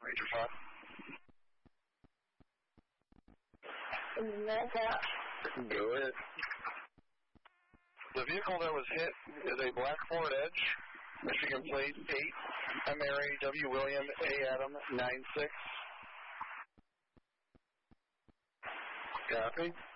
Ranger 5. Go ahead. The vehicle that was hit is a black Ford Edge, Michigan plate 8, Mary W. William A. Adam 96. Copy.